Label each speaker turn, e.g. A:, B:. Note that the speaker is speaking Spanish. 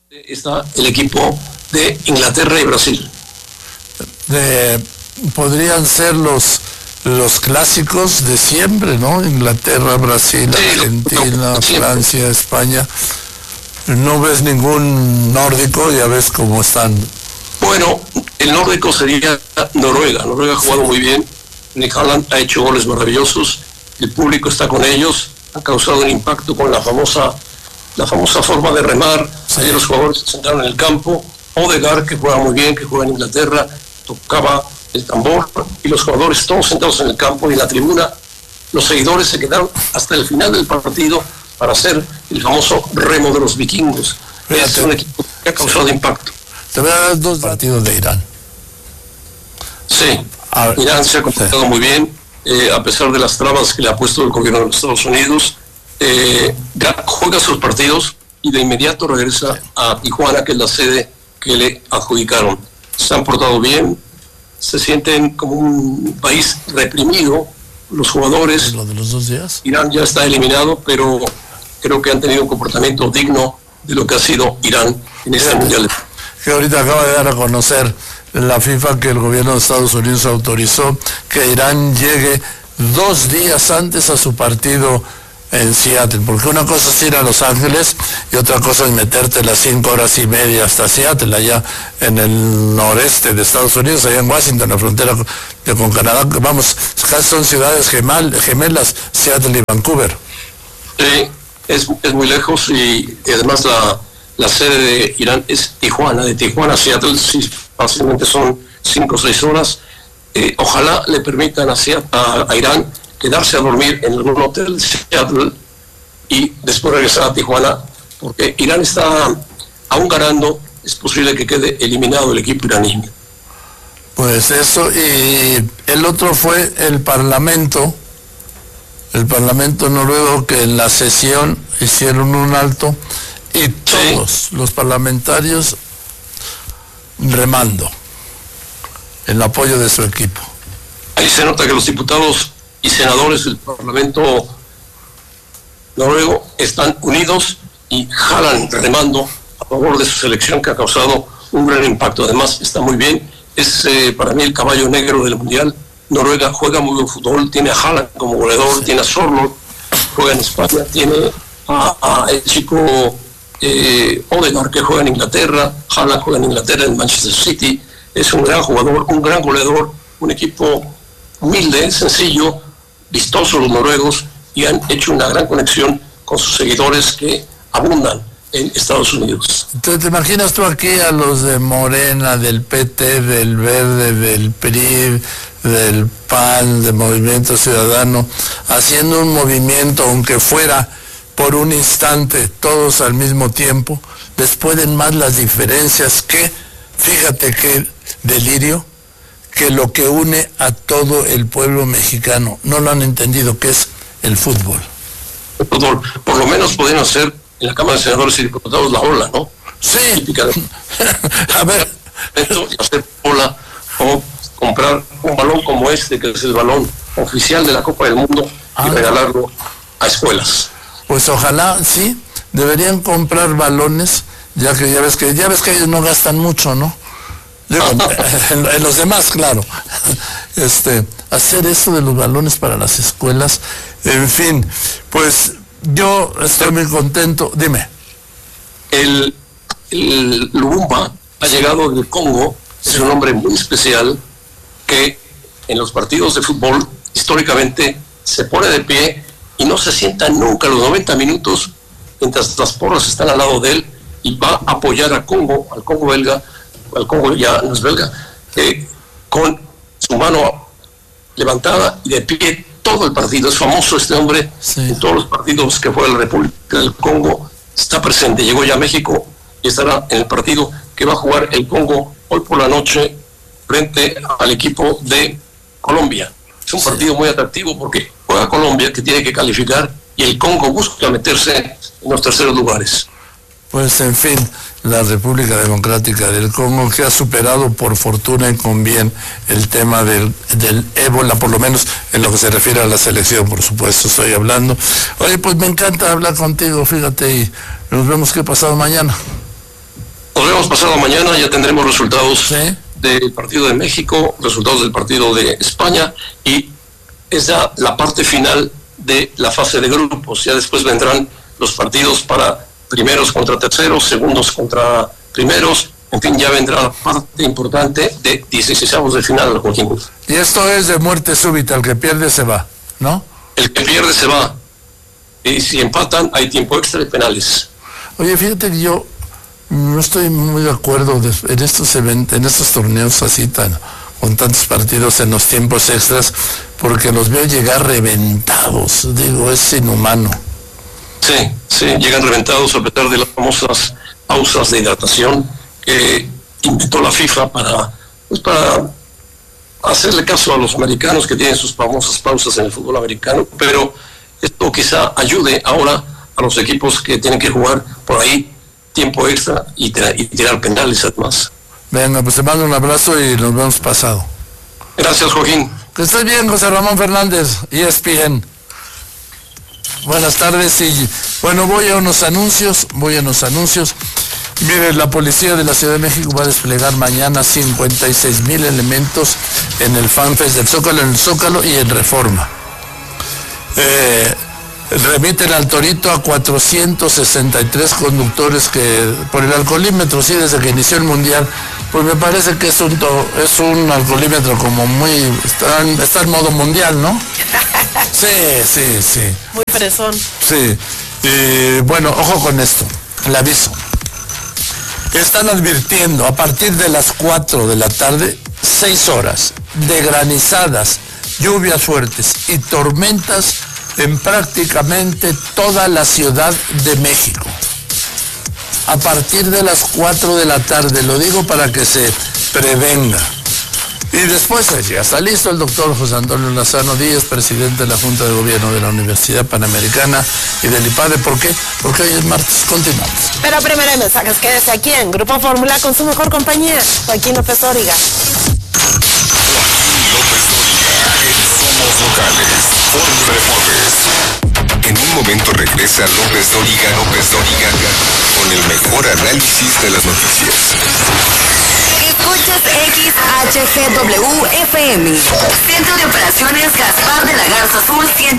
A: Está el equipo de Inglaterra y Brasil.
B: Podrían ser los clásicos de siempre, ¿no? Inglaterra, Brasil, sí, Argentina, Francia, España. ¿No ves ningún nórdico? Ya ves cómo están.
A: Bueno, el nórdico sería Noruega. Noruega ha jugado muy bien. Nick Haaland ha hecho goles maravillosos. El público está con ellos. Ha causado un impacto con la famosa forma de remar. Sí. Ayer los jugadores se sentaron en el campo. Odegaard, que juega muy bien, que juega en Inglaterra, tocaba el tambor, y los jugadores todos sentados en el campo y en la tribuna. Los seguidores se quedaron hasta el final del partido para hacer el famoso remo de los vikingos. Es un equipo que ha causado impacto.
B: Te voy a dar 2 partidos de Irán.
A: Sí, Irán se ha comportado muy bien, a pesar de las trabas que le ha puesto el gobierno de los Estados Unidos. Juega sus partidos y de inmediato regresa a Tijuana, que es la sede que le adjudicaron. Se han portado bien, se sienten como un país reprimido los jugadores.
B: ¿Lo de los 2 días?
A: Irán ya está eliminado, pero creo que han tenido un comportamiento digno de lo que ha sido Irán en este mundial.
B: Que ahorita acaba de dar a conocer la FIFA que el gobierno de Estados Unidos autorizó que Irán llegue 2 días antes a su partido en Seattle, porque una cosa es ir a Los Ángeles y otra cosa es meterte las 5 horas y media hasta Seattle, allá en el noreste de Estados Unidos, allá en Washington, la frontera con Canadá. Vamos, casi son ciudades gemelas, Seattle y Vancouver.
A: Es muy lejos, y además la sede de Irán es Tijuana. De Tijuana a Seattle sí, fácilmente son 5 o 6 horas. Ojalá le permitan a Irán quedarse a dormir en algún hotel de Seattle y después regresar a Tijuana, porque Irán está aún ganando. Es posible que quede eliminado el equipo iraní.
B: Pues eso, y el otro fue el Parlamento noruego, que en la sesión hicieron un alto y todos los parlamentarios remando en apoyo de su equipo.
A: Ahí se nota que los diputados y senadores del Parlamento noruego están unidos y jalan remando a favor de su selección, que ha causado un gran impacto. Además está muy bien, es para mí el caballo negro del mundial. Noruega juega muy buen fútbol, tiene a Haaland como goleador, tiene a Sorloth, juega en España, tiene a el chico Odegaard, que juega en Inglaterra. Haaland juega en Inglaterra, en Manchester City. Es un gran jugador, un gran goleador, un equipo humilde, sencillo, vistoso los noruegos, y han hecho una gran conexión con sus seguidores que abundan en Estados Unidos.
B: Entonces, ¿te imaginas tú aquí a los de Morena, del PT, del Verde, del PRI, del PAN, del Movimiento Ciudadano, haciendo un movimiento, aunque fuera por un instante, todos al mismo tiempo? Les pueden más las diferencias que, fíjate qué delirio, que lo que une a todo el pueblo mexicano. No lo han entendido, que es el fútbol.
A: El fútbol. Por lo menos podrían hacer en la Cámara de Senadores y Diputados la ola, ¿no?
B: Sí.
A: Típica de... A ver. Hacer ola, o comprar un balón como este, que es el balón oficial de la Copa del Mundo, y regalarlo a escuelas.
B: Pues ojalá, sí, deberían comprar balones, ya ves que ellos no gastan mucho, ¿no? En los demás, claro. Hacer eso de los balones para las escuelas, en fin, pues yo estoy muy contento. Dime.
A: El Lumumba ha llegado del Congo, es un hombre muy especial que en los partidos de fútbol históricamente se pone de pie y no se sienta nunca los 90 minutos mientras las porras están al lado de él, y va a apoyar al Congo belga, al Congo ya no es belga, con su mano levantada y de pie todo el partido. Es famoso este hombre, sí. En todos los partidos que fue la República del Congo está presente. Llegó ya a México y estará en el partido que va a jugar el Congo hoy por la noche frente al equipo de Colombia. Es un partido muy atractivo porque juega Colombia, que tiene que calificar, y el Congo busca meterse en los terceros lugares.
B: Pues en fin, la República Democrática del Congo, que ha superado por fortuna y con bien el tema del ébola, por lo menos en lo que se refiere a la selección, por supuesto estoy hablando. Oye, pues me encanta hablar contigo, fíjate, y nos vemos que pasado mañana.
A: Esperamos pasado mañana, ya tendremos resultados
B: ¿sí?
A: del partido de México, resultados del partido de España, y es ya la parte final de la fase de grupos. Ya después vendrán los partidos para primeros contra terceros, segundos contra primeros. En fin, ya vendrá la parte importante de 16avos de final, Joaquín.
B: Y esto es de muerte súbita, el que pierde se va, ¿no?
A: El que pierde se va. Y si empatan, hay tiempo extra y penales.
B: Oye, fíjate que yo no estoy muy de acuerdo en estos eventos, en estos torneos así con tantos partidos en los tiempos extras, porque los veo llegar reventados. Digo, es inhumano.
A: Sí, llegan reventados a pesar de las famosas pausas de hidratación que inventó la FIFA para hacerle caso a los americanos, que tienen sus famosas pausas en el fútbol americano, pero esto quizá ayude ahora a los equipos que tienen que jugar por ahí tiempo extra y tirar penales además.
B: Venga, pues te mando un abrazo y nos vemos pasado.
A: Gracias, Joaquín.
B: Que estés bien, José Ramón Fernández, ESPN. Buenas tardes y bueno, voy a unos anuncios. Mire, la policía de la Ciudad de México va a desplegar mañana 56,000 elementos en el FanFest del Zócalo, en el Zócalo y en Reforma. Remiten al Torito a 463 conductores que por el alcoholímetro, sí, desde que inició el Mundial, pues me parece que es un alcoholímetro como muy, está en modo mundial, ¿no? Sí.
C: Muy fresón.
B: Sí. Bueno, ojo con esto, el aviso. Están advirtiendo a partir de las 4 de la tarde, 6 horas de granizadas, lluvias fuertes y tormentas en prácticamente toda la Ciudad de México. A partir de las 4 de la tarde, lo digo para que se prevenga. Y después ya está listo el doctor José Antonio Lozano Díaz, presidente de la Junta de Gobierno de la Universidad Panamericana y del IPADE. ¿Por qué? Porque hoy es martes. Continuamos.
C: Pero primero hay mensajes, quédese aquí en Grupo Fórmula con su mejor compañía, Joaquín López Dóriga.
D: Joaquín López Dóriga en Somos Locales, Fórmula Deportes. En un momento regresa López Dóriga con el mejor análisis de las noticias.
E: Escuchas XHGW FM, Centro de Operaciones Gaspar de la Garza Azul 100.